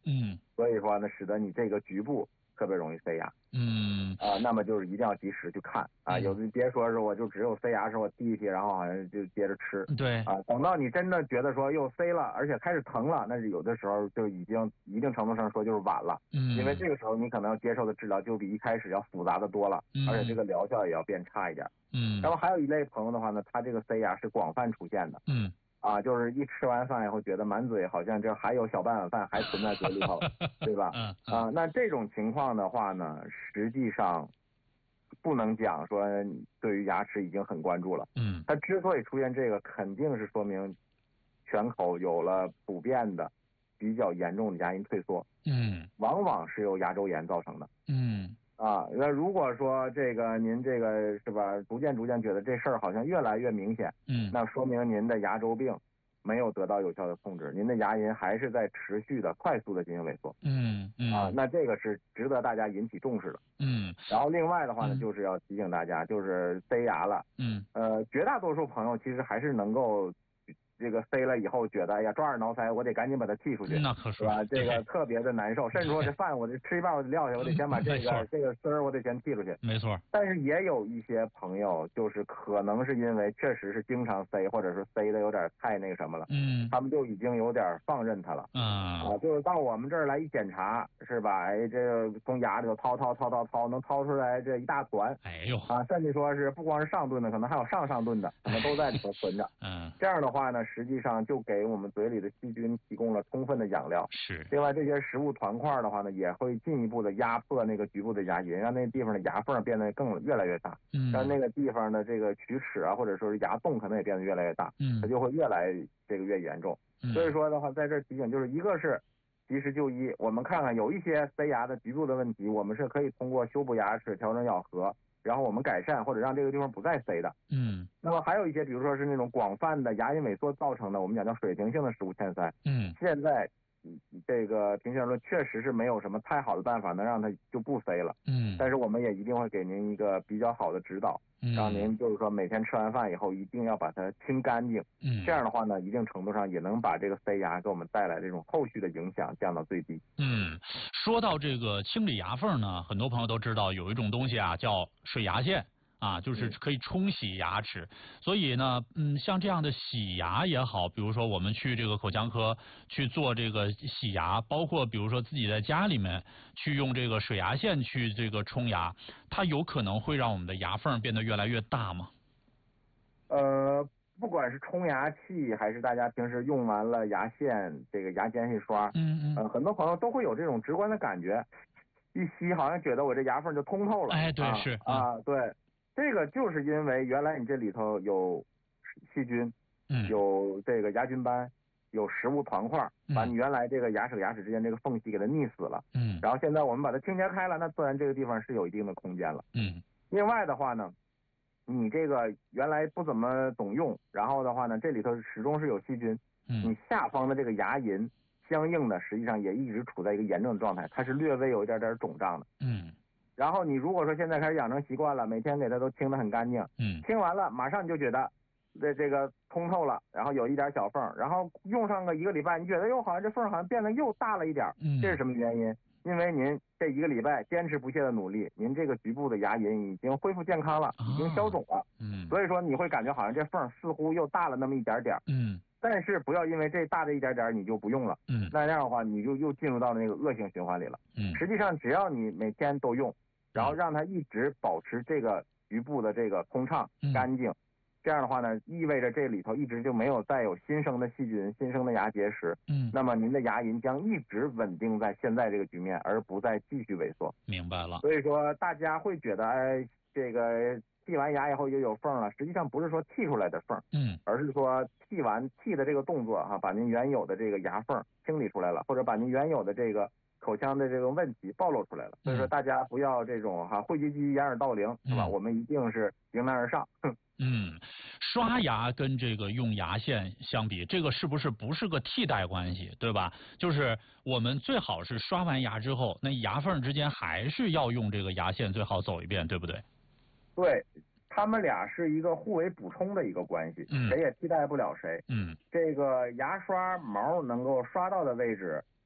所以说呢，使得你这个局部特别容易塞牙。那么就是一定要及时去看啊，有的别说是我就只有塞牙时候递去，然后好像就接着吃。 对啊，等到你真的觉得说又塞了，而且开始疼了，那是有的时候就已经一定程度上说就是晚了。因为这个时候你可能要接受的治疗就比一开始要复杂的多了，而且这个疗效也要变差一点。然后还有一类朋友的话呢，他这个塞牙是广泛出现的。就是一吃完饭以后觉得满嘴好像这还有小半碗饭还存在嘴里头，对吧？那这种情况的话呢，实际上不能讲说对于牙齿已经很关注了。它之所以出现这个，肯定是说明全口有了普遍的比较严重的牙龈退缩。往往是由牙周炎造成的。那如果说这个您这个是吧，逐渐觉得这事儿好像越来越明显，那说明您的牙周病没有得到有效的控制，您的牙龈还是在持续的快速的进行萎缩。那这个是值得大家引起重视的。然后另外的话呢，就是要提醒大家，就是塞牙了。绝大多数朋友其实还是能够这个塞了以后觉得哎呀抓耳挠腮，我得赶紧把它剔出去， 那可是吧？这个特别的难受，甚至说这饭我这吃一半我得撂下，我得先把这个丝儿我得先剔出去。 没错。 但是也有一些朋友就是可能是因为确实是经常塞，或者是塞的有点太那个什么了，他们就已经有点放任它了。就是到我们这儿来一检查，是吧？哎，这个从牙里头掏，能掏出来这一大团。 哎呦甚至说是不光是上顿的，可能还有上顿的，可能都在里头存着。这样的话呢，实际上就给我们嘴里的细菌提供了充分的养料。 是。 另外，这些食物团块的话呢，也会进一步的压迫那个局部的牙龈，让那地方的牙缝变得越来越大。让那个地方的这个龋齿啊，或者说是牙洞可能也变得越来越大。它就会越来越严重。所以说的话，在这提醒就是一个是及时就医，我们看看有一些塞牙的局部的问题，我们是可以通过修补牙齿、调整咬合，然后我们改善或者让这个地方不再塞的。那么还有一些，比如说是那种广泛的牙龈萎缩造成的，我们讲叫水平性的食物欠塞。现在这个平心而论，确实是没有什么太好的办法能让它就不塞了。但是我们也一定会给您一个比较好的指导，让您就是说每天吃完饭以后一定要把它清干净。这样的话呢，一定程度上也能把这个塞牙给我们带来这种后续的影响降到最低。 说到这个清理牙缝呢，很多朋友都知道有一种东西啊叫水牙线。就是可以冲洗牙齿，所以呢，像这样的洗牙也好，比如说我们去这个口腔科去做这个洗牙，包括比如说自己在家里面去用这个水牙线去这个冲牙，它有可能会让我们的牙缝变得越来越大吗？ 不管是冲牙器还是大家平时用完了牙线这个牙间隙刷，很多朋友都会有这种直观的感觉，一吸好像觉得我这牙缝就通透了。 哎，对，是对。这个就是因为原来你这里头有细菌，有这个牙菌斑，有食物团块，把你原来这个牙齿和牙齿之间这个缝隙给它腻死了。然后现在我们把它清洁开了，那自然这个地方是有一定的空间了。另外的话呢，你这个原来不怎么懂用，然后的话呢，这里头始终是有细菌，你下方的这个牙龈相应的实际上也一直处在一个炎症的状态，它是略微有一点肿胀的。然后你如果说现在开始养成习惯了，每天给它都清得很干净，清完了马上你就觉得这个通透了，然后有一点小缝，然后用上个1个礼拜，你觉得又好像这缝好像变得又大了一点。这是什么原因？因为您这1个礼拜坚持不懈的努力，您这个局部的牙龈已经恢复健康了，已经消肿了。所以说你会感觉好像这缝似乎又大了那么一点点。但是不要因为这大的一点点你就不用了。那样的话你就又进入到那个恶性循环里了。实际上只要你每天都用，然后让它一直保持这个局部的这个通畅干净，这样的话呢，意味着这里头一直就没有再有新生的细菌、新生的牙结石。那么您的牙龈将一直稳定在现在这个局面，而不再继续萎缩。 明白了。 所以说大家会觉得，哎，这个剔完牙以后就有缝了，实际上不是说剔出来的缝，而是说剔的这个动作把您原有的这个牙缝清理出来了，或者把您原有的这个口腔的这个问题暴露出来了。所以说大家不要这种讳疾忌医掩耳盗铃，是吧？我们一定是迎难而上。 刷牙跟这个用牙线相比，这个是不是个替代关系，对吧？就是我们最好是刷完牙之后，那牙缝之间还是要用这个牙线，最好走一遍，对不对？ 对，他们俩是一个互为补充的一个关系，谁也替代不了谁。这个牙刷毛能够刷到的位置，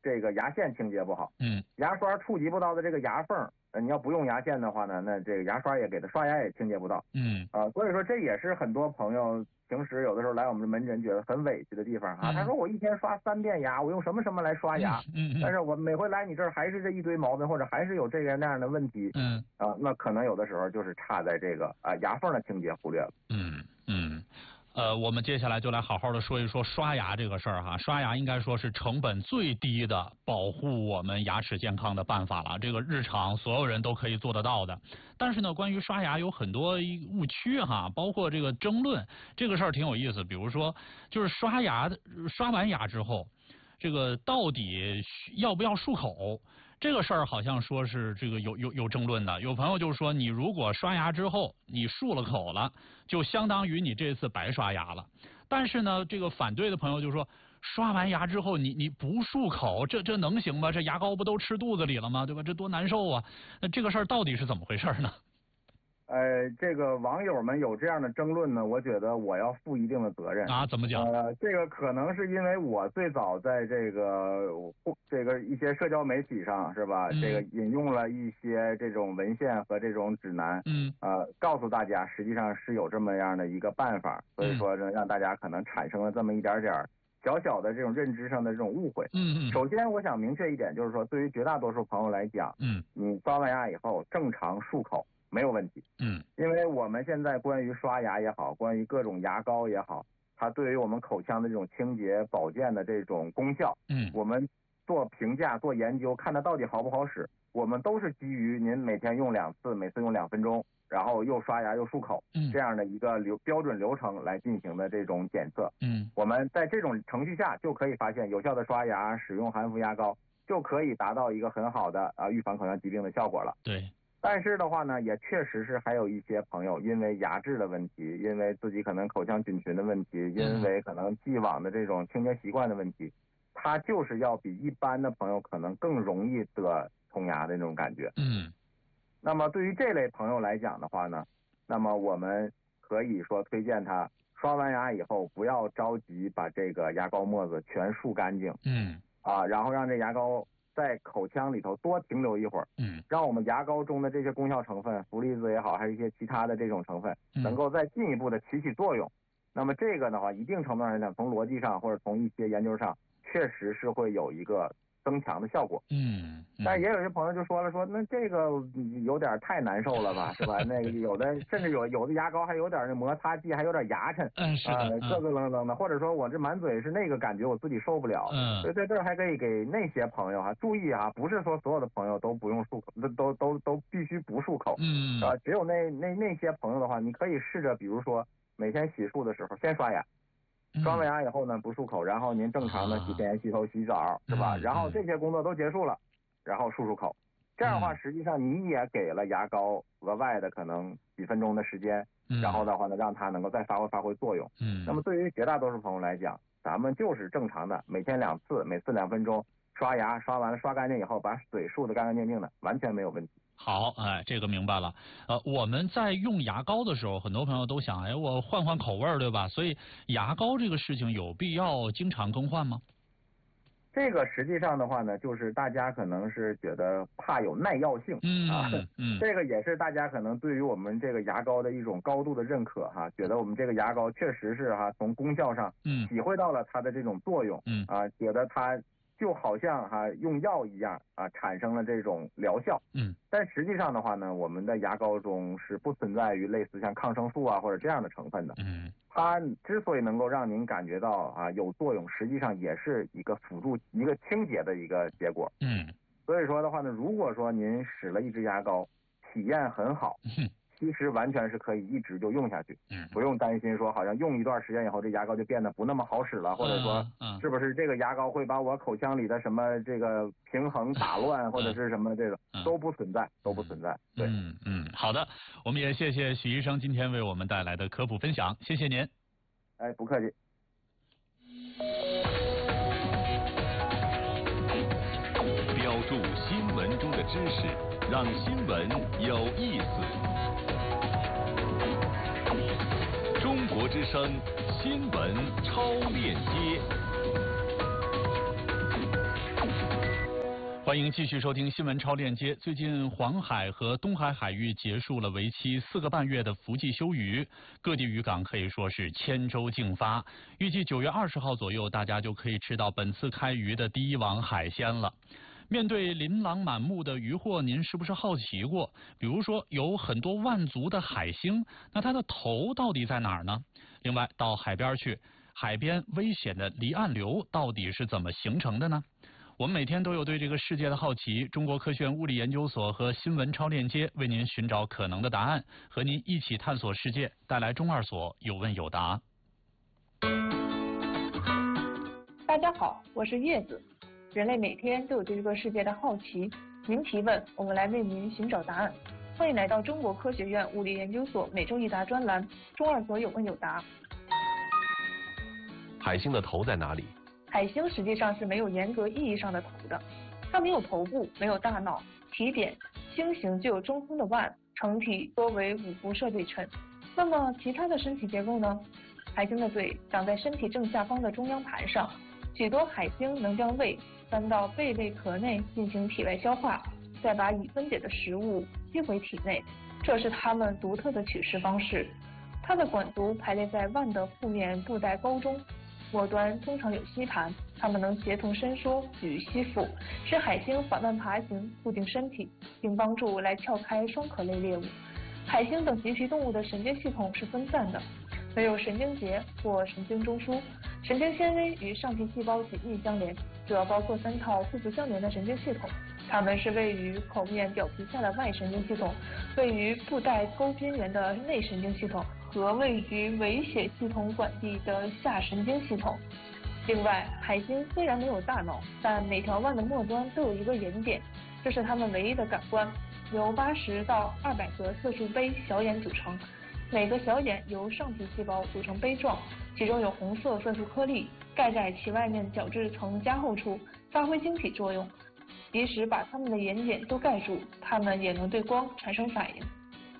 这个牙线清洁不好，牙刷触及不到的这个牙缝，你要不用牙线的话呢，那这个牙刷也给它刷牙也清洁不到，所以说这也是很多朋友平时有的时候来我们门诊觉得很委屈的地方啊。他说我一天刷3遍牙，我用什么来刷牙？但是我每回来你这儿还是这一堆毛病，或者还是有这个那样的问题，那可能有的时候就是差在这个牙缝的清洁忽略了。 我们接下来就来好好的说一说刷牙这个事儿哈。刷牙应该说是成本最低的保护我们牙齿健康的办法了，这个日常所有人都可以做得到的。但是呢，关于刷牙有很多误区哈，包括这个争论，这个事儿挺有意思。比如说，就是刷完牙之后，这个到底要不要漱口？这个事儿好像说是这个有争论的，有朋友就说你如果刷牙之后你漱了口了，就相当于你这次白刷牙了。但是呢，这个反对的朋友就说，刷完牙之后你不漱口，这能行吗？这牙膏不都吃肚子里了吗？对吧？这多难受啊！那这个事儿到底是怎么回事呢？ 这个网友们有这样的争论呢，我觉得我要负一定的责任啊。怎么讲？ 这个可能是因为我最早在这个一些社交媒体上是吧？这个引用了一些这种文献和这种指南，告诉大家实际上是有这么样的一个办法，所以说让大家可能产生了这么一点小小的这种认知上的这种误会。首先我想明确一点，就是说对于绝大多数朋友来讲，你刷完牙以后正常漱口没有问题，因为我们现在关于刷牙也好，关于各种牙膏也好，它对于我们口腔的这种清洁保健的这种功效，我们做评价做研究，看它到底好不好使，我们都是基于您每天用2次，每次用2分钟，然后又刷牙又漱口，这样的一个标准流程来进行的这种检测，我们在这种程序下就可以发现有效的刷牙，使用含氟牙膏就可以达到一个很好的预防口腔疾病的效果了。 对。 但是的话呢，也确实是还有一些朋友因为牙质的问题，因为自己可能口腔菌群的问题，因为可能既往的这种清洁习惯的问题，他就是要比一般的朋友可能更容易得虫牙的那种感觉。那么对于这类朋友来讲的话呢，那么我们可以说推荐他刷完牙以后不要着急把这个牙膏沫子全漱干净，然后让这牙膏在口腔里头多停留一会儿，让我们牙膏中的这些功效成分，氟离子也好，还是一些其他的这种成分，能够再进一步的起作用。那么这个的话，一定程度上来讲，从逻辑上或者从一些研究上，确实是会有一个增强的效果。但也有些朋友就说了，说那这个有点太难受了吧，是吧？那个有的甚至有的牙膏还有点那摩擦剂，还有点牙碜，咯咯楞楞的，或者说我这满嘴是那个感觉，我自己受不了。所以在这儿还可以给那些朋友注意不是说所有的朋友都不用漱口，都必须不漱口，只有那些朋友的话，你可以试着比如说每天洗漱的时候先刷牙。刷完牙以后呢，不漱口，然后您正常的洗脸、洗头、洗澡，是吧？然后这些工作都结束了，然后漱口。这样的话，实际上你也给了牙膏额外的可能几分钟的时间，然后的话呢，让它能够再发挥作用。那么对于绝大多数朋友来讲，咱们就是正常的每天2次，每次2分钟刷牙，刷完了刷干净以后，把嘴漱得干干净净的，完全没有问题。 好，这个明白了。我们在用牙膏的时候，很多朋友都想，我换口味，对吧？所以牙膏这个事情有必要经常更换吗？ 这个实际上的话呢，就是大家可能是觉得怕有耐药性，这个也是大家可能对于我们这个牙膏的一种高度的认可觉得我们这个牙膏确实是从功效上体会到了它的这种作用，觉得它就好像用药一样产生了这种疗效，但实际上的话呢，我们的牙膏中是不存在于类似像抗生素或者这样的成分的，它之所以能够让您感觉到有作用，实际上也是一个辅助、一个清洁的一个结果，所以说的话呢，如果说您使了一支牙膏，体验很好，其实完全是可以一直就用下去，不用担心说好像用一段时间以后这牙膏就变得不那么好使了，或者说是不是这个牙膏会把我口腔里的什么这个平衡打乱，或者是什么这个都不存在，对， 好的，我们也谢谢许医生今天为我们带来的科普分享，谢谢您。 不客气。 标注新闻中的知识，让新闻有意思。中国之声新闻超链接。 欢迎继续收听新闻超链接。最近黄海和东海海域结束了为期4个半月的伏季休渔，各地渔港可以说是千舟竞发。预计9月20号左右，大家就可以吃到本次开渔的第一网海鲜了。面对琳琅满目的渔获，您是不是好奇过？比如说有很多万足的海星，那它的头到底在哪儿呢？另外，到海边去，海边危险的离岸流到底是怎么形成的呢？我们每天都有对这个世界的好奇，中国科学院物理研究所和新闻超链接为您寻找可能的答案，和您一起探索世界，带来中二所有问有答。 大家好，我是叶子。人类每天都有对这个世界的好奇，您提问，我们来为您寻找答案。欢迎来到中国科学院物理研究所每周一答专栏，中二所有问有答。 海星的头在哪里？ 海星实际上是没有严格意义上的头的，它没有头部，没有大脑，体扁，星形具有中空的腕，成体多为五辐射对称。那么其他的身体结构呢？海星的嘴长在身体正下方的中央盘上，许多海星能将胃翻到贝类壳内进行体外消化，再把已分解的食物吸回体内，这是它们独特的取食方式。它的管足排列在腕的腹面部带沟中，末端通常有吸盘，它们能协同伸缩与吸附，使海星缓慢爬行，固定身体，并帮助来撬开双壳类猎物。海星等棘皮动物的神经系统是分散的，没有神经节或神经中枢，神经纤维与上皮细胞紧密相连，主要包括3套互不相连的神经系统，它们是位于口面表皮下的外神经系统，位于布袋沟边缘的内神经系统和位于尾血系统管壁的下神经系统。另外，海星虽然没有大脑，但每条腕的末端都有一个眼点，这是它们唯一的感官，由80到200个色素杯小眼组成，每个小眼由上皮细胞组成杯状，其中有红色色素颗粒盖在其外面角质层加厚处，发挥晶体作用。即使把它们的眼睑都盖住，它们也能对光产生反应。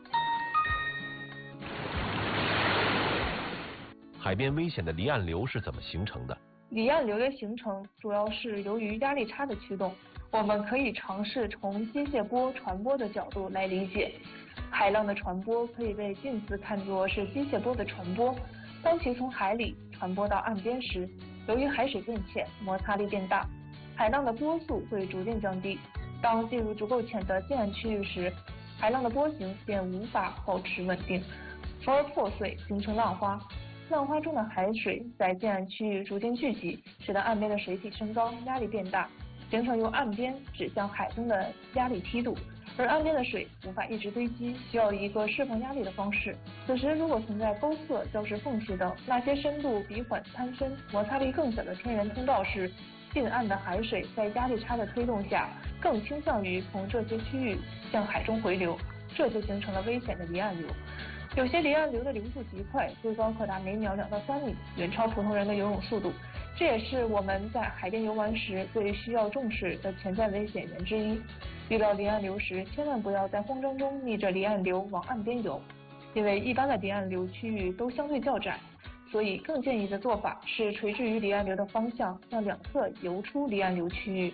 海边危险的离岸流是怎么形成的？ 离岸流的形成主要是由于压力差的驱动，我们可以尝试从机械波传播的角度来理解。海浪的传播可以被近似看作是机械波的传播，当其从海里传播到岸边时，由于海水变浅，摩擦力变大，海浪的波速会逐渐降低。当进入足够浅的近岸区域时，海浪的波形便无法保持稳定，从而破碎，形成浪花。浪花中的海水在近岸区域逐渐聚集，使得岸边的水体升高，压力变大，形成由岸边指向海中的压力梯度。而岸边的水无法一直堆积，需要一个释放压力的方式。此时如果存在沟壑、礁石缝隙等那些深度比缓滩深、摩擦力更小的天然通道时，近岸的海水在压力差的推动下，更倾向于从这些区域向海中回流，这就形成了危险的离岸流。有些离岸流的流速极快，最高可达每秒2到3米，远超普通人的游泳速度。这也是我们在海边游玩时最需要重视的潜在危险源之一。遇到离岸流时，千万不要在慌张中逆着离岸流往岸边游，因为一般的离岸流区域都相对较窄，所以更建议的做法是垂直于离岸流的方向，向两侧游出离岸流区域。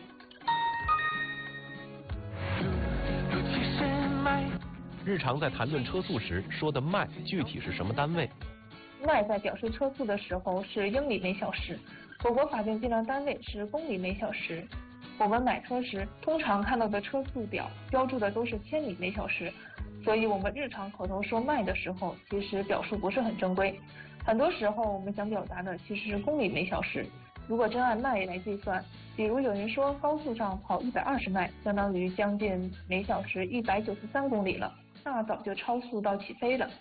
日常在谈论车速时说的迈具体是什么单位？ 迈在表示车速的时候是英里每小时，我国法定计量单位是公里每小时。我们买车时通常看到的车速表标注的都是千里每小时，所以我们日常口头说迈的时候，其实表述不是很正规。很多时候我们想表达的其实是公里每小时。如果真按迈来计算，比如有人说高速上跑120迈，相当于将近每小时193公里了，那早就超速到起飞了。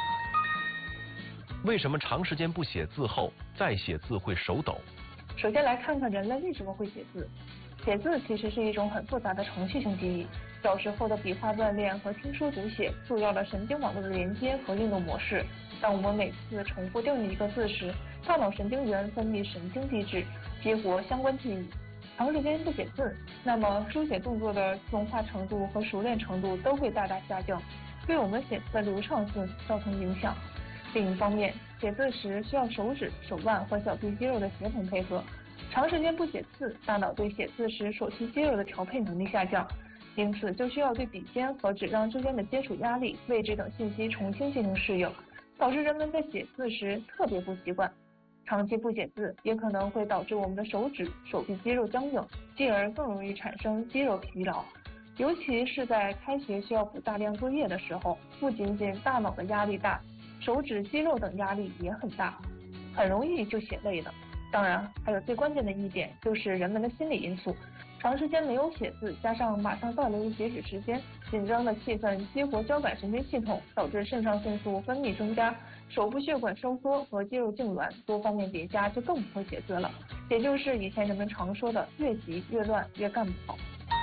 为什么长时间不写字后再写字会手抖？ 首先来看看人类为什么会写字。写字其实是一种很复杂的程序性记忆，小时候的笔画锻炼和听说读写塑造了神经网络的连接和运动模式。当我们每次重复定义一个字时，大脑神经元分泌神经递质，激活相关记忆。长时间不写字，那么书写动作的自动化程度和熟练程度都会大大下降，对我们写字的流畅性造成影响。另一方面，写字时需要手指、手腕和小臂肌肉的协同配合， 长时间不写字，大脑对写字时手臂肌肉的调配能力下降，因此就需要对笔尖和纸张之间的接触压力、位置等信息重新进行适应，导致人们在写字时特别不习惯。长期不写字也可能会导致我们的手指、手臂肌肉僵硬，进而更容易产生肌肉疲劳。尤其是在开学需要补大量作业的时候，不仅仅大脑的压力大，手指、肌肉等压力也很大，很容易就写累了。当然，还有最关键的一点就是人们的心理因素。长时间没有写字，加上马上到临截止时间，紧张的气氛激活交感神经系统，导致肾上腺素分泌增加，手部血管收缩和肌肉痉挛，多方面叠加，就更不会写字了。也就是以前人们常说的越急越乱越干不好。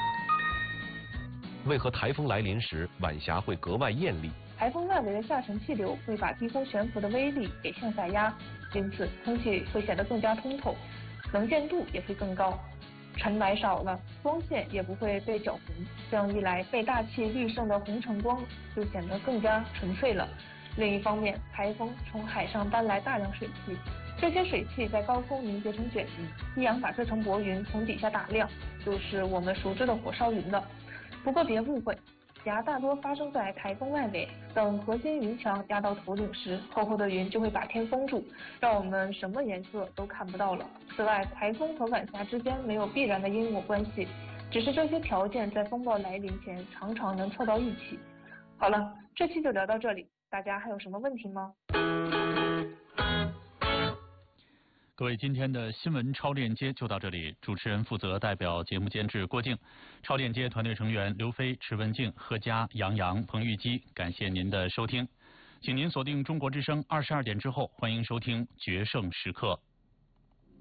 为何台风来临时晚霞会格外艳丽？ 台风外围的下沉气流会把低空悬浮的微粒给向下压，因此空气会显得更加通透，能见度也会更高。尘霾少了，光线也不会被搅浑，这样一来，被大气滤胜的红橙光就显得更加纯粹了。另一方面，台风从海上搬来大量水汽，这些水汽在高空凝结成卷云，一氧化射成薄云从底下打亮，就是我们熟知的火烧云了。不过别误会，霞大多发生在台风外围，等核心云墙压到头顶时，厚厚的云就会把天封住，让我们什么颜色都看不到了。此外，台风和晚霞之间没有必然的因果关系，只是这些条件在风暴来临前常常能凑到一起。好了，这期就聊到这里，大家还有什么问题吗？ 各位，今天的新闻超链接就到这里。主持人负责代表节目监制郭靖，超链接团队成员刘飞、池文静、何佳、杨洋、彭玉基。感谢您的收听，请您锁定中国之声22点之后，欢迎收听决胜时刻。